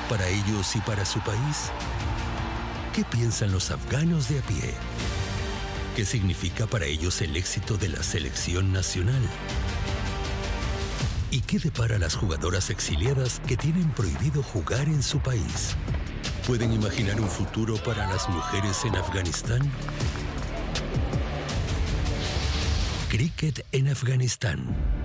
para ellos y para su país? ¿Qué piensan los afganos de a pie? ¿Qué significa para ellos el éxito de la selección nacional? ¿Y qué depara a las jugadoras exiliadas que tienen prohibido jugar en su país? ¿Pueden imaginar un futuro para las mujeres en Afganistán? Cricket en Afganistán.